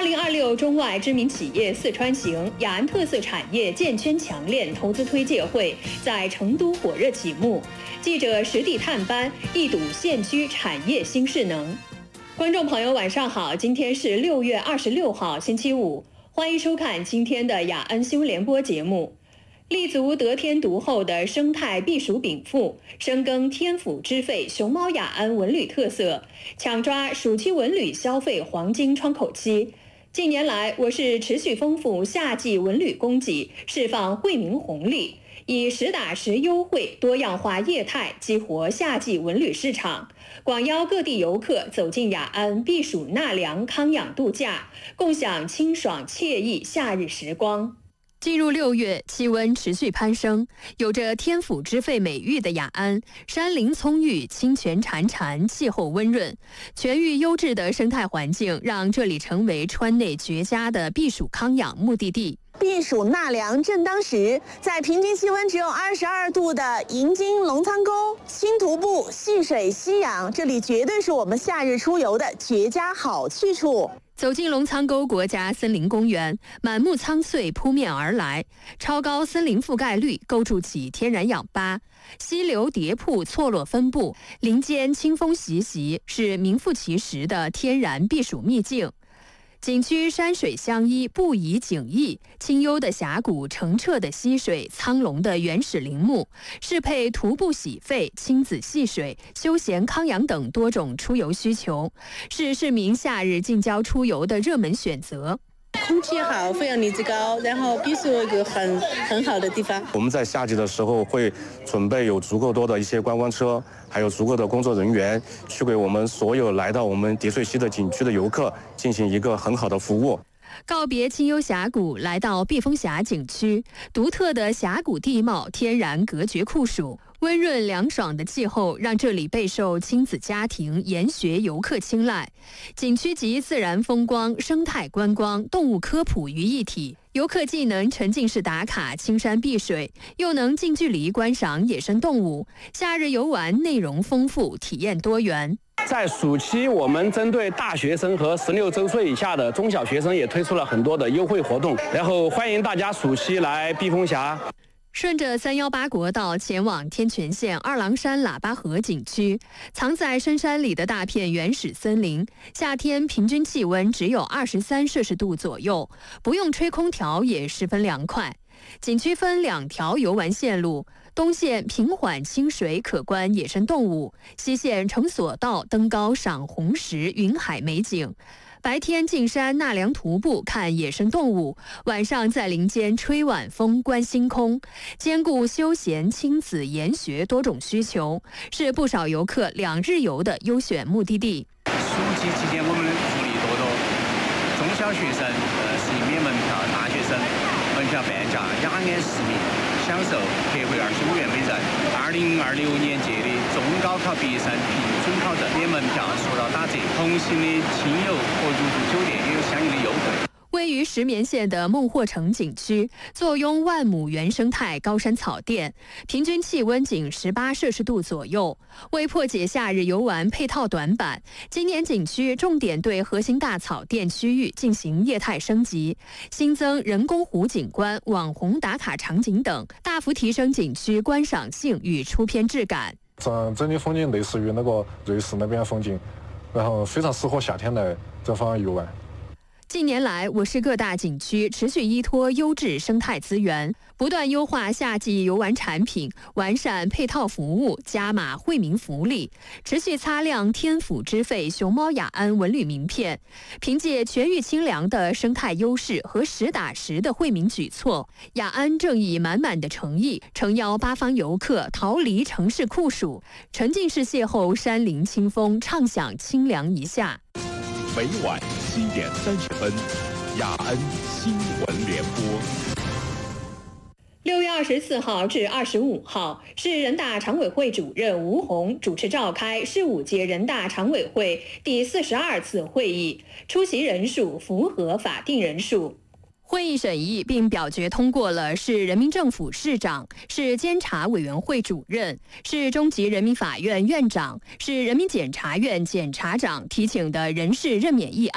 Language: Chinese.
2026中外知名企业四川行雅安特色产业建圈强链投资推介会在成都火热启幕，记者实地探班，一睹县区产业新势能。观众朋友晚上好，今天是6月26号星期五，欢迎收看今天的雅安新闻联播节目。立足得天独厚的生态避暑禀赋，深耕天府之肺熊猫雅安文旅特色，抢抓暑期文旅消费黄金窗口期。近年来，我市持续丰富夏季文旅供给，释放惠民红利，以实打实优惠多样化业态激活夏季文旅市场，广邀各地游客走进雅安避暑纳凉康养度假，共享清爽惬意夏日时光。进入6月，气温持续攀升，有着天府之肺美誉的雅安，山林葱郁，清泉潺潺，气候温润，全域优质的生态环境让这里成为川内绝佳的避暑康养目的地。 避暑纳凉正当时，在平均气温只有22度的银津龙仓沟，轻徒步、戏水、吸氧，这里绝对是我们夏日出游的绝佳好去处。 走进龙仓沟国家森林公园，满目苍穗扑面而来，超高森林覆盖率构筑起天然氧吧，溪流叠瀑错落分布，林间清风习习，是名副其实的天然避暑秘境。景区山水相依，不宜景异，清幽的峡谷，澄澈的溪水，苍龙的原始林木，适配徒步洗肺、亲子戏水、休闲康养等多种出游需求，是市民夏日近郊出游的热门选择。 空气好，负氧离子高，然后避暑一个很好的地方。 我们在夏季的时候会准备有足够多的一些观光车，还有足够的工作人员，去给我们所有来到我们叠水溪的景区的游客进行一个很好的服务。 告别清幽峡谷，来到避风峡景区，独特的峡谷地貌天然隔绝酷暑，温润凉爽的气候让这里备受亲子家庭、研学游客青睐。景区集自然风光、生态观光、动物科普于一体，游客既能沉浸式打卡青山碧水，又能近距离观赏野生动物。夏日游玩内容丰富，体验多元。 在暑期，我们针对大学生和16周岁以下的中小学生也推出了很多的优惠活动，然后欢迎大家暑期来避风峡。 顺着318国道前往天全县二郎山喇叭河景区，藏在深山里的大片原始森林，夏天平均气温只有23摄氏度左右，不用吹空调也十分凉快。景区分2条游玩线路，东线平缓清水可观野生动物，西线乘索道登高赏红石云海美景。白天进山纳凉徒步看野生动物，晚上在林间吹晚风观星空，兼顾休闲亲子研学多种需求，是不少游客2日游的优选目的地。 暑期期间我们福利多多，中小学生是免门票，大学生门票半价，雅安市民享受特惠25元每人。2026年届的中高考毕业生凭准考证免门票受到打折，同行的亲友和入住酒店也有相应的优惠。 位于石棉县的孟获城景区，坐拥万亩原生态高山草甸，平均气温仅18摄氏度左右。为破解夏日游玩配套短板，今年景区重点对核心大草甸区域进行业态升级，新增人工湖景观、网红打卡场景等，大幅提升景区观赏性与出片质感。 整体风景类似于那个瑞士那边风景，然后非常适合夏天来这方游玩。 近年来，我市各大景区持续依托优质生态资源，不断优化夏季游玩产品，完善配套服务，加码惠民福利，持续擦亮天府之肺熊猫雅安文旅名片。凭借全域清凉的生态优势和实打实的惠民举措，雅安正以满满的诚意，诚邀八方游客逃离城市酷暑，沉浸式邂逅山林清风，畅享清凉一夏。 每晚7点30分，雅安新闻联播。 6月24号至25号，市人大常委会主任吴宏主持召开市5届人大常委会第42次会议，出席人数符合法定人数。会议审议并表决通过了市人民政府市长、市监察委员会主任、市中级人民法院院长、市人民检察院检察长提请的人事任免议案。